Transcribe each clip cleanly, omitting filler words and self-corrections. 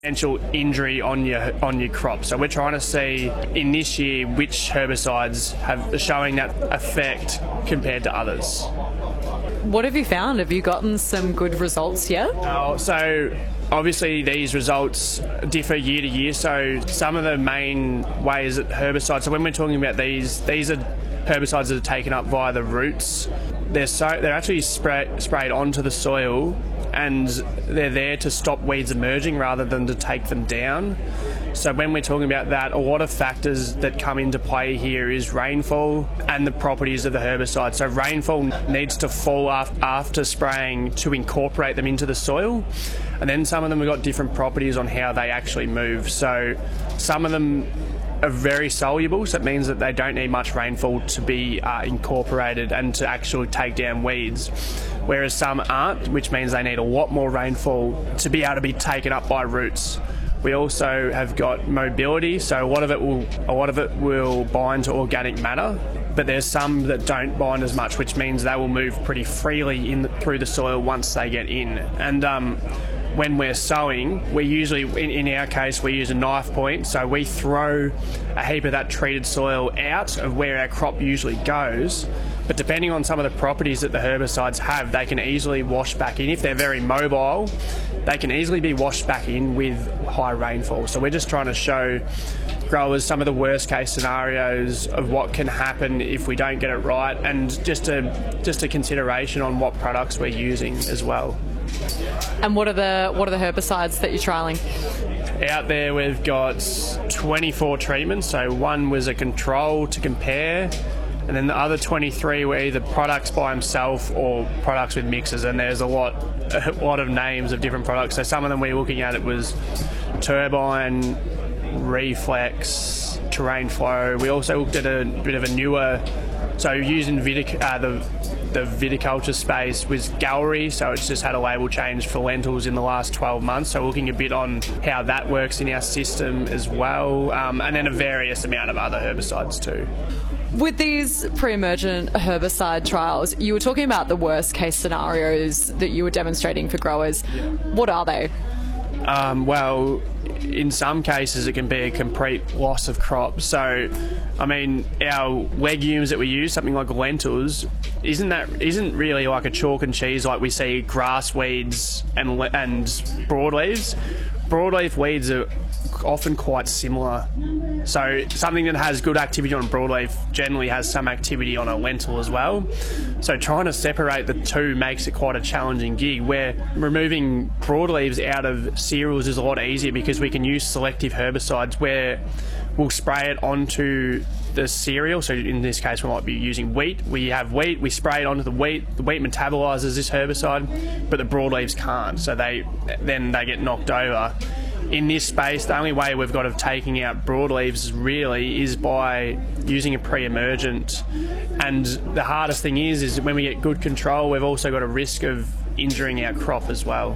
potential injury on your crop. So we're trying to see in this year which herbicides are showing that effect compared to others. What have you found? Have you gotten some good results yet? So obviously these results differ year to year. So some of the main ways that herbicides, so when we're talking about these are herbicides that are taken up via the roots. They're actually sprayed onto the soil, and they're there to stop weeds emerging rather than to take them down. So when we're talking about that, a lot of factors that come into play here is rainfall and the properties of the herbicide. So rainfall needs to fall after spraying to incorporate them into the soil. And then some of them have got different properties on how they actually move. So some of them are very soluble, so it means that they don't need much rainfall to be incorporated and to actually take down weeds, whereas some aren't, which means they need a lot more rainfall to be able to be taken up by roots. We also have got mobility, so a lot of it will bind to organic matter, but there's some that don't bind as much, which means they will move pretty freely through the soil once they get in. And when we're sowing, we usually, in our case, we use a knife point, so we throw a heap of that treated soil out of where our crop usually goes. But depending on some of the properties that the herbicides have, they can easily wash back in. If they're very mobile, they can easily be washed back in with high rainfall. So we're just trying to show growers some of the worst case scenarios of what can happen if we don't get it right, and just a consideration on what products we're using as well. And what are the herbicides that you're trialling? Out there we've got 24 treatments, so one was a control to compare, and then the other 23 were either products by themselves or products with mixes, and there's a lot of names of different products. So some of them we were looking at, it was Turbine, Reflex, Terrain Flow. We also looked at a bit of a newer, so using the viticulture space was Gallery, so it's just had a label change for lentils in the last 12 months, so looking a bit on how that works in our system as well, and then a various amount of other herbicides too. With these pre-emergent herbicide trials, you were talking about the worst case scenarios that you were demonstrating for growers. Yeah. What are they? Well, in some cases it can be a complete loss of crop. So, I mean, our legumes that we use, something like lentils, isn't really like a chalk and cheese like we see grass weeds and broadleaves. Broadleaf weeds are often quite similar. So something that has good activity on a broadleaf generally has some activity on a lentil as well. So trying to separate the two makes it quite a challenging gig, where removing broadleaves out of cereals is a lot easier because we can use selective herbicides where we'll spray it onto the cereal. So in this case we might be using wheat. We have wheat, we spray it onto the wheat metabolises this herbicide, but the broadleaves can't, so they get knocked over. In this space, the only way we've got of taking out broadleaves really is by using a pre-emergent, and the hardest thing is when we get good control, we've also got a risk of injuring our crop as well.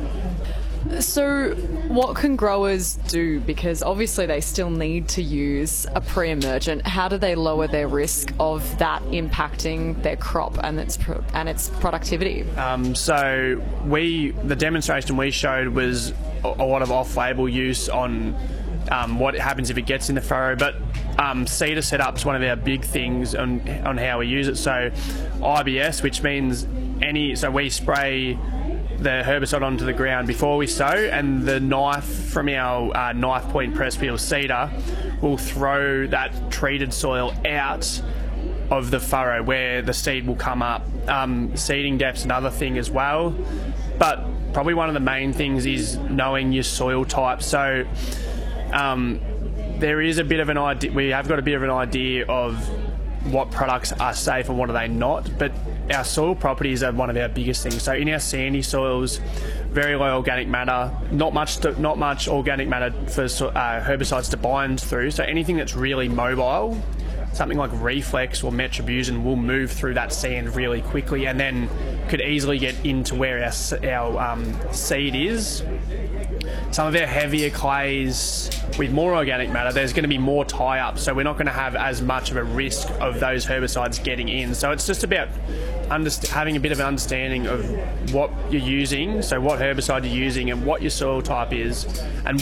So what can growers do? Because obviously they still need to use a pre-emergent. How do they lower their risk of that impacting their crop and its productivity? So the demonstration we showed was a lot of off-label use on what happens if it gets in the furrow, but seeder setup's one of our big things on how we use it. So IBS, which means so we spray the herbicide onto the ground before we sow, and the knife from our knife point press wheel seeder will throw that treated soil out of the furrow where the seed will come up. Seeding depth's another thing as well, but probably one of the main things is knowing your soil type. So there is a bit of an idea, we have got a bit of an idea of what products are safe and what are they not, but our soil properties are one of our biggest things. So in our sandy soils, very low organic matter, not much organic matter for herbicides to bind through. So anything that's really mobile, something like Reflex or Metribuzin, will move through that sand really quickly and then could easily get into where our seed is. Some of our heavier clays with more organic matter, there's going to be more tie-up, so we're not going to have as much of a risk of those herbicides getting in. So it's just about having a bit of an understanding of what you're using, so what herbicide you're using and what your soil type is, and